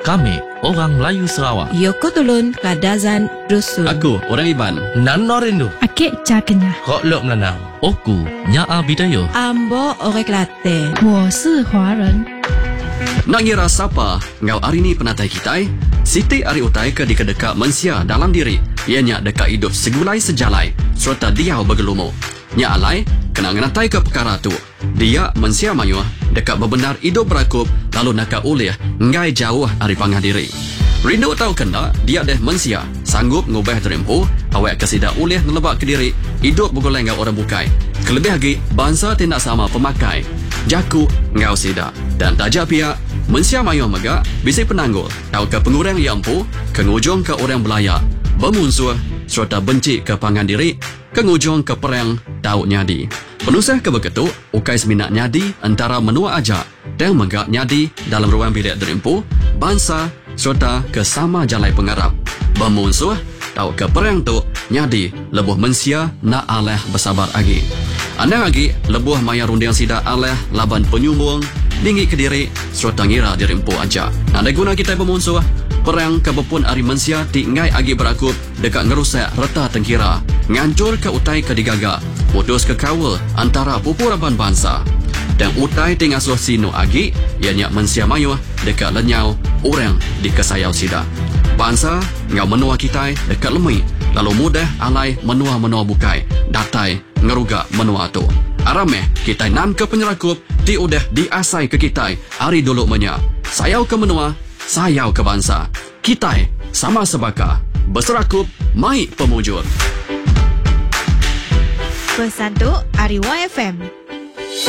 Kami, orang Melayu Sarawak. Yoko Tulun Kadazan Dusun. Aku, orang Iban. Nano Rindu. Akik Cakenya. Kok Lok Melanau. Oku, Nyaa Bidayo. Ambo Orang Kelantan. 我是华人。 Nak ngira siapa ngau hari ni penatai kita? Siti ari utai ke dikadeka mensia dalam diri. Ianya deka hidup segulai sejalai serta dia bergelumu. Nya alai kena ngenatai ke perkara tu. Dia mensia mayuh deka bebenar hidup berakup lalu naka ulih ngai jauh ari pangah diri. Rindu tahu kena dia deh mensia sanggup ngubah terempu awak kesida ulih ngelebak ke diri hidup bergoleng ngau orang bukai. Kelebih lagi bangsa tindak sama pemakai. Jaku ngau sida dan tajak pihak mensia mayuh mega bisi penanggul tahu ke pengurang yang ampu kengujung ke orang belayak bermusuh serta benci ke pangan diri kengujung ke perang tahu nyadi penusah ke begitu ukai seminat nyadi antara menua aja dan mega nyadi dalam ruang bilik derimpu bangsa serta ke sama jalai pengarap bermusuh tahu ke perang tu nyadi lebuh mensia nak aleh bersabar lagi anda lagi lebuh maya rundiang sida aleh laban penyumbung tinggi ke diri serta ngira dirimpu aja. Nada guna kita bermusuh perang kebepun ari mensia ti ngai agi berakup dekat ngerusak reta tengkira ngancur ke utai ke digaga putus ke kawal antara pupuraban bangsa dan utai tingasuh sino agi ianya mensia mayuh dekat lenyau orang di kesayau sida bangsa ngau menua kita dekat lemui lalu mudah alai menua-menua bukai datai ngeruga menua tu arameh kita nan ke penyerakup ti udah diasai ke kita hari dulu menya sayau ke menua sayau ke bangsa kita sama sebaka berserakup mai pemujur Pesan tu Ari YFM.